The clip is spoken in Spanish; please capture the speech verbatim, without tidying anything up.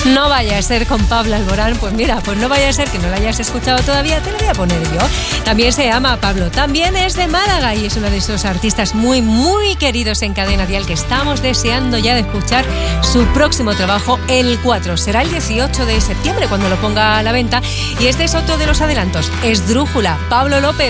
No vaya a ser con Pablo Alborán, pues mira, pues no vaya a ser que no lo hayas escuchado todavía, te lo voy a poner yo. También se llama Pablo, también es de Málaga y es uno de esos artistas muy, muy queridos en Cadena Dial que estamos deseando ya de escuchar su próximo trabajo el cuatro. Será el dieciocho de septiembre cuando lo ponga a la venta y este es otro de los adelantos, Esdrújula, Pablo López.